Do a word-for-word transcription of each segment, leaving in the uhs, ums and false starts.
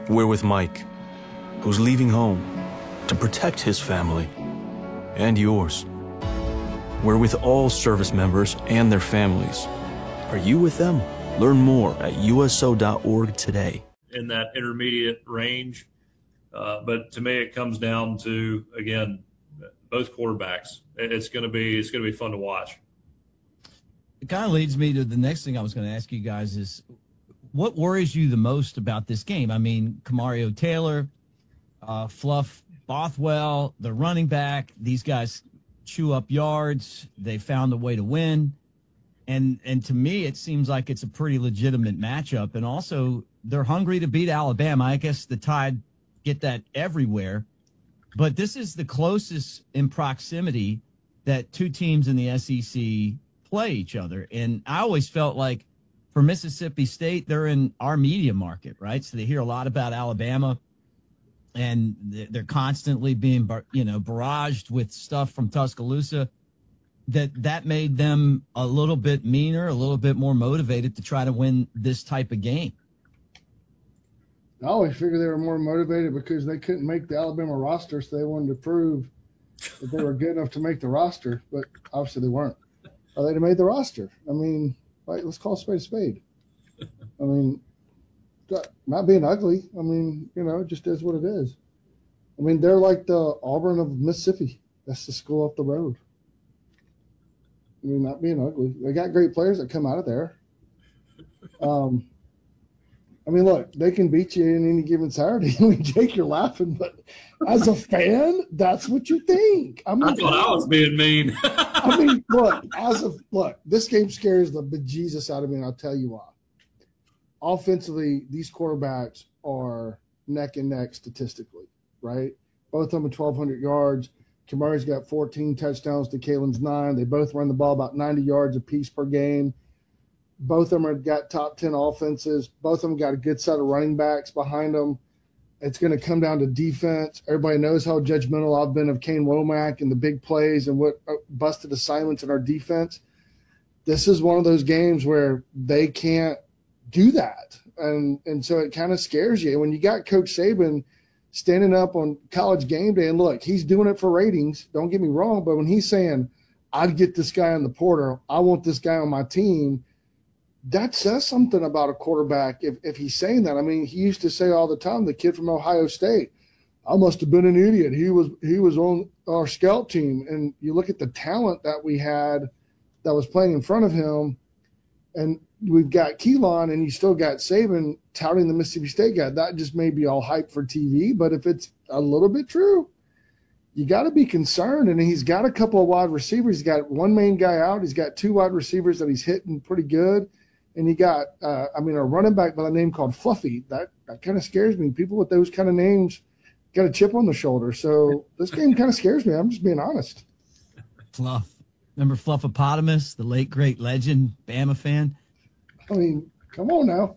We're with Mike, who's leaving home to protect his family and yours. We're with all service members and their families. Are you with them? Learn more at U S O dot org today. In that intermediate range. Uh, but to me, it comes down to, again, both quarterbacks. It's going to be it's going to be fun to watch. It kind of leads me to the next thing I was going to ask you guys is, what worries you the most about this game? I mean, Kamario Taylor, uh, Fluff Bothwell, the running back, these guys chew up yards. They found a way to win. And and to me, it seems like it's a pretty legitimate matchup. And also, they're hungry to beat Alabama. I guess the Tide get that everywhere. But this is the closest in proximity that two teams in the S E C play each other. And I always felt like for Mississippi State, they're in our media market, right? So they hear a lot about Alabama, and they're constantly being, you know, barraged with stuff from Tuscaloosa. That that made them a little bit meaner, a little bit more motivated to try to win this type of game. I always figured they were more motivated because they couldn't make the Alabama roster, so they wanted to prove that they were good enough to make the roster, but obviously they weren't. Or they'd have made the roster. I mean, like, let's call a spade a spade. I mean, not being ugly. I mean, you know, it just is what it is. I mean, they're like the Auburn of Mississippi. That's the school up the road. I mean, not being ugly. They got great players that come out of there. Um, I mean, look, they can beat you in any given Saturday. I mean, Jake, you're laughing, but as a fan, that's what you think. I mean, I thought I was being mean. I mean, look, as of look, this game scares the bejesus out of me, and I'll tell you why. Offensively, these quarterbacks are neck and neck statistically, right? Both of them are twelve hundred yards. Kamari's got fourteen touchdowns to Kalen's nine. They both run the ball about ninety yards apiece per game. Both of them have got top ten offenses. Both of them got a good set of running backs behind them. It's going to come down to defense. Everybody knows how judgmental I've been of Kane Womack and the big plays and what busted assignments in our defense. This is one of those games where they can't do that. And and so it kind of scares you. When you got Coach Saban standing up on College Game Day, and look, he's doing it for ratings, don't get me wrong, but when he's saying, I'd get this guy on the portal, I want this guy on my team, that says something about a quarterback if, if he's saying that. I mean, he used to say all the time, the kid from Ohio State, I must have been an idiot. He was he was on our scout team. And you look at the talent that we had that was playing in front of him, and we've got Keelan, and you still got Saban touting the Mississippi State guy. That just may be all hype for T V, but if it's a little bit true, you got to be concerned. And he's got a couple of wide receivers. He's got one main guy out. He's got two wide receivers that he's hitting pretty good. And he got, uh, I mean, a running back by the name called Fluffy. That, that kind of scares me. People with those kind of names got a chip on the shoulder. So this game kind of scares me. I'm just being honest. Fluff. Remember Fluffopotamus, the late, great legend, Bama fan? I mean, come on now.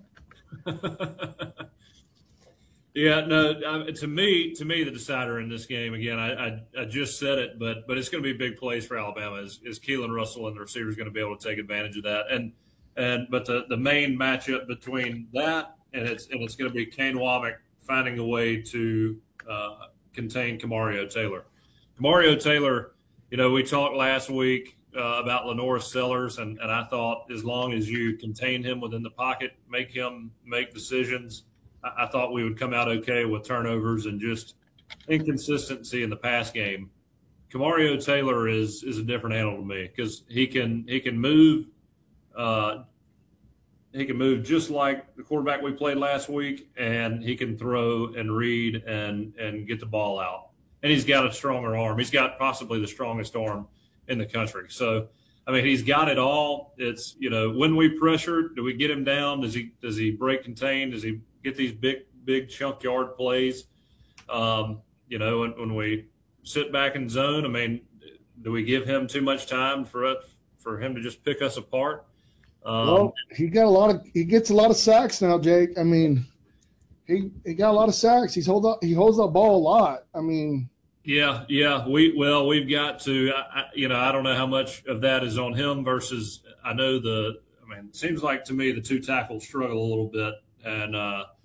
Yeah, no. Uh, to me, to me, the decider in this game, again, I, I, I just said it, but but it's going to be big plays for Alabama. Is is Keelan Russell and the receivers going to be able to take advantage of that? And and but the, the main matchup between that and it's and it's going to be Kane Womack finding a way to uh, contain Kamario Taylor. Kamario Taylor, you know, we talked last week uh, about Lenore Sellers, and, and I thought as long as you contain him within the pocket, make him make decisions, I, I thought we would come out okay with turnovers and just inconsistency in the pass game. Kamario Taylor is is a different animal to me because he can he can move. Uh, he can move just like the quarterback we played last week, and he can throw and read and and get the ball out. And he's got a stronger arm. He's got possibly the strongest arm in the country. So, I mean, he's got it all. It's, you know, when we pressure, do we get him down? Does he does he break contain? Does he get these big big chunk yard plays? Um, you know, when, when we sit back in zone, I mean, do we give him too much time for us, for him to just pick us apart? Um, well, he got a lot of he gets a lot of sacks now, Jake. I mean, he he got a lot of sacks. He's hold up he holds that ball a lot. I mean, yeah, yeah. We well, we've got to. I, I, you know, I don't know how much of that is on him versus. I know the. I mean, it seems like to me the two tackles struggle a little bit, and uh,